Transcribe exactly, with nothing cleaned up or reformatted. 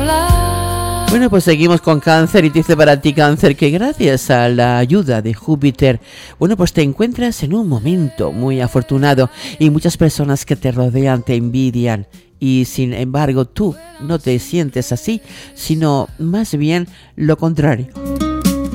Bueno, pues seguimos con Cáncer y te dice para ti, Cáncer, que gracias a la ayuda de Júpiter, bueno, pues te encuentras en un momento muy afortunado y muchas personas que te rodean te envidian y sin embargo tú no te sientes así, sino más bien lo contrario.